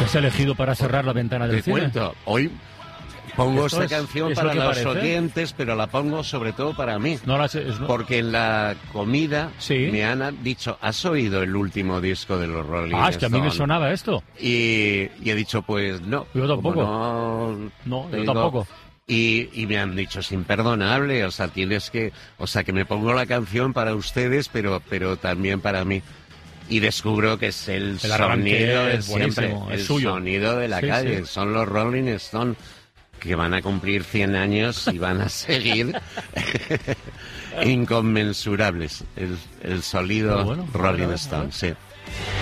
¿Te has elegido para cerrar la ventana del cine? Te cuento, hoy pongo Esto esta canción es para lo que los parece. oyentes, pero la pongo sobre todo para mí. No la Porque en la comida Sí. me han dicho, ¿has oído el último disco de los Rolling Stones? Es que a mí me sonaba esto. Y he dicho, pues no. Yo tampoco. Como No, yo tengo- tampoco. Y me han dicho, es imperdonable, o sea, que me pongo la canción para ustedes, pero también para mí. Y descubro que es el arranque sonido de es siempre, buenísimo, es el suyo. sonido de la Sí, calle. sí. Son los Rolling Stones que van a cumplir 100 años y van a seguir inconmensurables. El sonido Pero bueno, Rolling a ver. Stones, sí.